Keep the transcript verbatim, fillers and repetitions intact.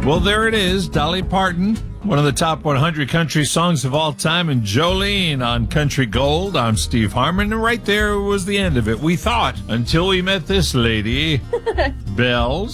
Well, there it is, Dolly Parton, one of the top one hundred country songs of all time, and Jolene on Country Gold. I'm Steve Harmon, and right there was the end of it. We thought, until we met this lady, Bells.